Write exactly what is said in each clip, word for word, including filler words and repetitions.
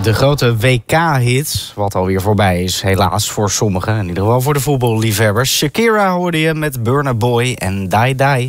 De grote W K-hit, wat alweer voorbij is, helaas voor sommigen. In ieder geval voor de voetballiefhebbers. Shakira hoorde je met Burna Boy en Die Die.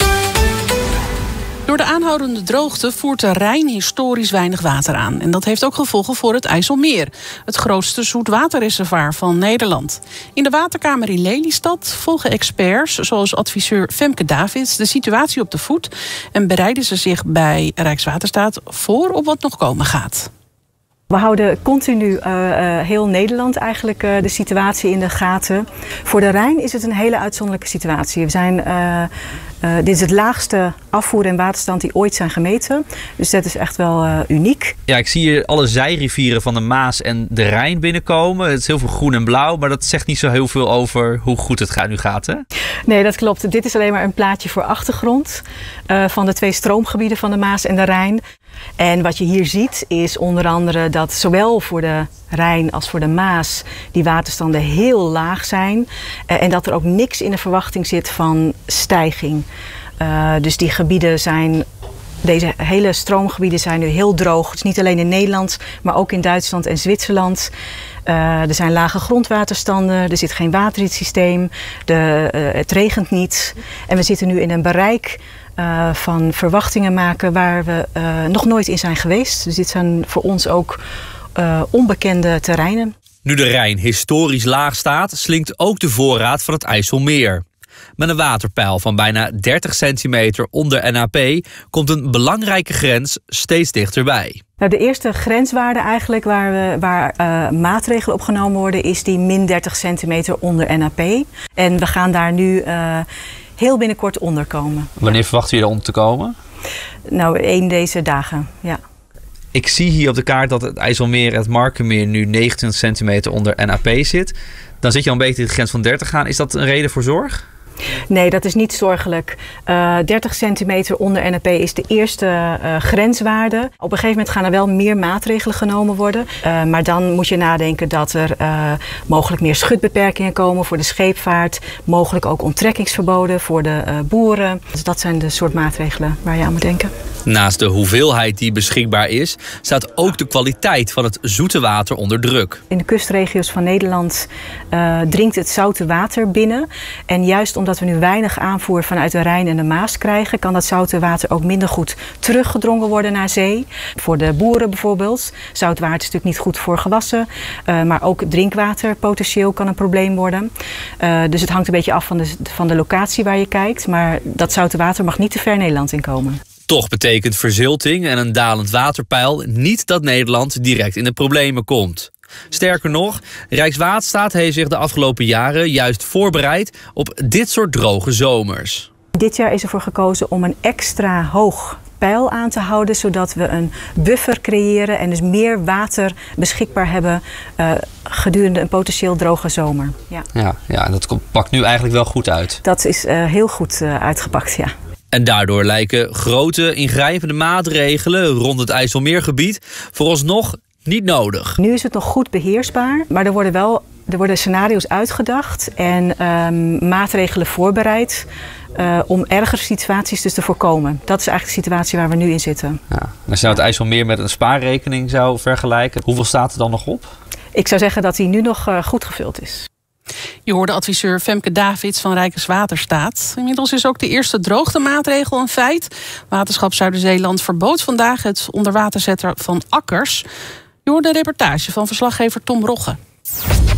Door de aanhoudende droogte voert de Rijn historisch weinig water aan. En dat heeft ook gevolgen voor het IJsselmeer, het grootste zoetwaterreservoir van Nederland. In de waterkamer in Lelystad volgen experts, zoals adviseur Femke Davids, de situatie op de voet en bereiden ze zich bij Rijkswaterstaat voor op wat nog komen gaat. We houden continu uh, uh, heel Nederland eigenlijk uh, de situatie in de gaten. Voor de Rijn is het een hele uitzonderlijke situatie. We zijn, uh, uh, dit is het laagste afvoer- en waterstand die ooit zijn gemeten. Dus dat is echt wel uh, uniek. Ja, ik zie hier alle zijrivieren van de Maas en de Rijn binnenkomen. Het is heel veel groen en blauw, maar dat zegt niet zo heel veel over hoe goed het nu gaat, hè? Nee, dat klopt. Dit is alleen maar een plaatje voor achtergrond uh, van de twee stroomgebieden van de Maas en de Rijn. En wat je hier ziet is onder andere dat zowel voor de Rijn als voor de Maas die waterstanden heel laag zijn. Uh, en dat er ook niks in de verwachting zit van stijging. Uh, dus die gebieden zijn, deze hele stroomgebieden zijn nu heel droog. Het is niet alleen in Nederland, maar ook in Duitsland en Zwitserland. Uh, er zijn lage grondwaterstanden, er zit geen water in het systeem, de, uh, het regent niet. En we zitten nu in een bereik Uh, van verwachtingen maken waar we uh, nog nooit in zijn geweest. Dus dit zijn voor ons ook uh, onbekende terreinen. Nu de Rijn historisch laag staat, slinkt ook de voorraad van het IJsselmeer. Met een waterpeil van bijna dertig centimeter onder N A P komt een belangrijke grens steeds dichterbij. Nou, de eerste grenswaarde eigenlijk waar, we, waar uh, maatregelen op genomen worden is die min dertig centimeter onder N A P. En we gaan daar nu Uh, heel binnenkort onderkomen. Wanneer verwachten jullie eronder te komen? Nou, één deze dagen, ja. Ik zie hier op de kaart dat het IJsselmeer en het Markermeer nu negenentwintig centimeter onder N A P zit. Dan zit je al een beetje in de grens van dertig gaan. Is dat een reden voor zorg? Nee, dat is niet zorgelijk. Uh, dertig centimeter onder N A P is de eerste uh, grenswaarde. Op een gegeven moment gaan er wel meer maatregelen genomen worden. Uh, maar dan moet je nadenken dat er uh, mogelijk meer schutbeperkingen komen voor de scheepvaart. Mogelijk ook onttrekkingsverboden voor de uh, boeren. Dus dat zijn de soort maatregelen waar je aan moet denken. Naast de hoeveelheid die beschikbaar is, staat ook de kwaliteit van het zoete water onder druk. In de kustregio's van Nederland uh, dringt het zoute water binnen. En juist omdat we nu weinig aanvoer vanuit de Rijn en de Maas krijgen, kan dat zoute water ook minder goed teruggedrongen worden naar zee. Voor de boeren bijvoorbeeld. Zout water is natuurlijk niet goed voor gewassen. Uh, maar ook drinkwater potentieel kan een probleem worden. Uh, dus het hangt een beetje af van de, van de locatie waar je kijkt. Maar dat zoute water mag niet te ver Nederland inkomen. Toch betekent verzilting en een dalend waterpeil niet dat Nederland direct in de problemen komt. Sterker nog, Rijkswaterstaat heeft zich de afgelopen jaren juist voorbereid op dit soort droge zomers. Dit jaar is ervoor gekozen om een extra hoog peil aan te houden, zodat we een buffer creëren en dus meer water beschikbaar hebben uh, gedurende een potentieel droge zomer. Ja, ja, ja dat pakt nu eigenlijk wel goed uit. Dat is uh, heel goed uh, uitgepakt, ja. En daardoor lijken grote ingrijpende maatregelen rond het IJsselmeergebied vooralsnog niet nodig. Nu is het nog goed beheersbaar, maar er worden wel er worden scenario's uitgedacht en um, maatregelen voorbereid uh, om ergere situaties dus te voorkomen. Dat is eigenlijk de situatie waar we nu in zitten. Ja. Als je nou het IJsselmeer met een spaarrekening zou vergelijken, hoeveel staat er dan nog op? Ik zou zeggen dat die nu nog uh, goed gevuld is. Je hoorde adviseur Femke Davids van Rijkswaterstaat. Inmiddels is ook de eerste droogtemaatregel een feit. Waterschap Zuider-Zeeland verbood vandaag het onder water zetten van akkers. Je hoorde een reportage van verslaggever Tom Rogge.